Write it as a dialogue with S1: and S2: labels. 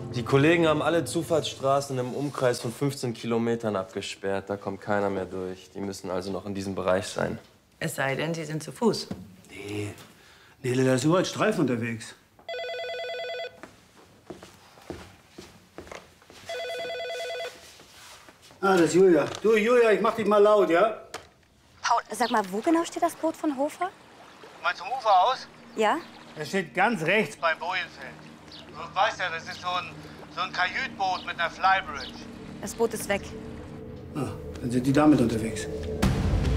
S1: Die Kollegen haben alle Zufahrtsstraßen im Umkreis von 15 Kilometern abgesperrt. Da kommt keiner mehr durch. Die müssen also noch in diesem Bereich sein.
S2: Es sei denn, Sie sind zu Fuß.
S3: Nee. Nele, da ist überall Streifen unterwegs. Ah, das ist Julia. Du, Julia, ich mach dich mal laut, ja?
S4: Paul, sag mal, wo genau steht das Boot von Hofer?
S3: Meinst du zum Ufer aus?
S4: Ja?
S3: Das steht ganz rechts beim Bojenfeld. Du weißt ja, das ist so ein Kajütboot mit einer Flybridge.
S4: Das Boot ist weg.
S3: Ah, dann sind die damit unterwegs.